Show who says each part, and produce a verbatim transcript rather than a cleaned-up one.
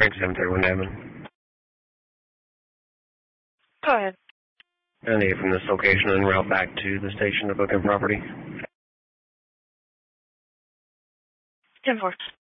Speaker 1: Frank seven thirty-one Diamond.
Speaker 2: Go ahead.
Speaker 1: I need it from this location and route back to the station to book in property.
Speaker 2: ten four.